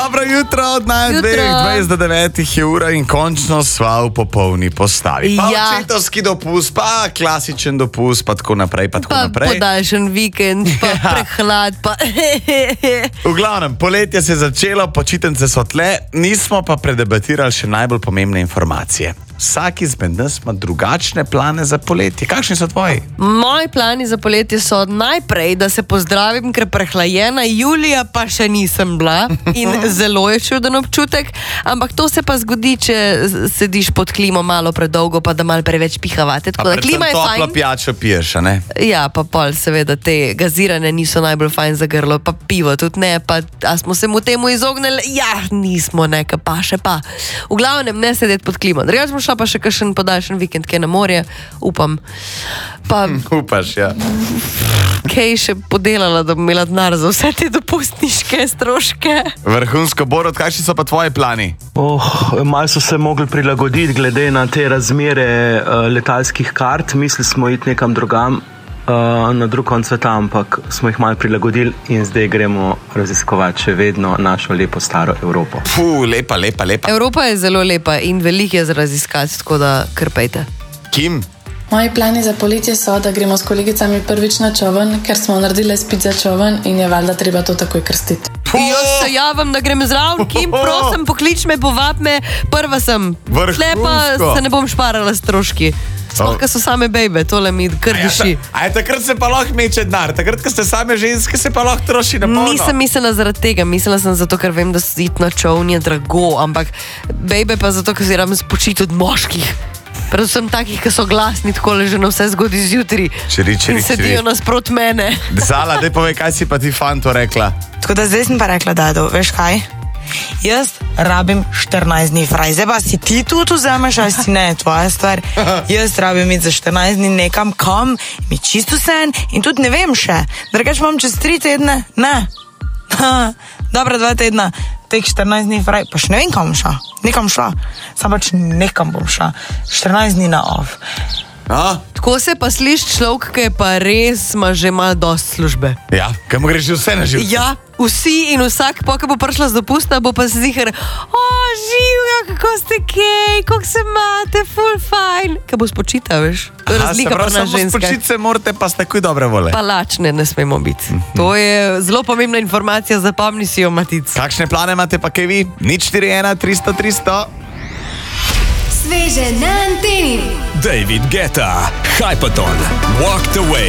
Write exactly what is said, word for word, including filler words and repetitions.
Dobro jutro od najdveh, dvajset do devetih je ura in končno sva v popolni postavi. Pa Ja. očetovski dopust, pa klasičen dopust, pa tako naprej, pa tako Pa naprej. podaljšan vikend, pa Ja. prehlad, pa... V glavnem, poletje se je začelo, počitnice so tle, nismo pa predebatirali še najbolj pomembne informacije. Vsak izmed nas ima drugačne plane za poletje. Kakšni so tvoji? Moji plani za poletje so najprej, da se pozdravim, ker prehlajena julija pa še nisem bila in zelo je čuden občutek, ampak to se pa zgodi, če sediš pod klimo malo predolgo, pa da malo preveč pihavate. Tako da klima je toplo fajn. pijačo piješ, a ne? Ja, pa pol seveda te gazirane niso najbolj fajn za grlo, pa pivo tudi ne, pa a smo se mu temu izognili? Ja, nismo, neka pa še pa. V glavnem ne sedeti pod klimo. Drugače smo šla pa še kakšen podaljšen vikend, kje na morje, upam. Pa Upaš, ja. kaj še podelala, da bom imela denar za vse te dopustniške stroške. Vrhunsko, Borut, kakšni so pa tvoji plani? Oh, malo so se mogli prilagoditi glede na te razmere uh, letalskih kart. Mislili smo iti nekam drugam, uh, na drug konc sveta, ampak smo jih malo prilagodili in zdaj gremo raziskovati še vedno našo lepo staro Evropo. Puh, lepa, lepa, lepa. Evropa je zelo lepa in veliko je za raziskati, tako da krpejte. Kim? Moji plani za poletje so, da gremo s kolegicami prvič na čovn, ker smo naredili spit za čovn in je valjda treba to takoj krstiti. Jaz se javim, da grem zraven, Kim, prosim, poklič me, povab me, prva sem. Vrhunsko. Tle pa se ne bom šparala stroški. Sploh, ko so same bejbe, tole mi kar diši. A je takrat se pa lahko meče denar, takrat, ko ste same ženske, se pa lahko troši na polno. Nisem mislila zaradi tega, mislila sem zato, ker vem, da iti na čovn je drago, ampak bejbe pa zato, ker si rabim spočiti od moških. Predvsem takih, ki so glasni, tako le že na vse zgodi zjutri. Čiri, čiri, in sedijo čiri. nasprot mene. Zala, daj povej, kaj si pa ti fanto rekla. Tako da zdaj sem pa rekla, Dado, veš kaj? Jaz rabim štirinajst dni fraj. Zdaj pa si ti tudi vzameš, ali si ne, tvoja stvar. Jaz rabim iti za štirinajst dni nekam, kam, mi čisto sen in tudi ne vem še. Drugač imam čez tri tedne? Ne. Dobra dva tedna, teh štirinajst dni fraj, pa še ne vem, kam bom šla. Nekam šla, samo pač nekam bom šla. štirinajst dni na off. A? Tako se pa sliši človek, ki je pa res ima že malo dost službe. Ja, kaj mu greš že vse na živce? Ja, vsi in vsak, pa ko bo prišla z dopusta, bo pa se zihar, o, živja, kako ste kej, kako se imate, full fajn. Kaj bo spočita, veš? To je razlika pa na ženske. Spočiti se morate, pa ste takoj dobre vole. Pa lačne ne smemo biti. To je zelo pomembna informacija, zapomni si jo, Matic. Kakšne plane imate pa kaj vi? nič štiri ena tristo tristo. Sveže na anteni. David Guetta, Hypaton, Walk the Way.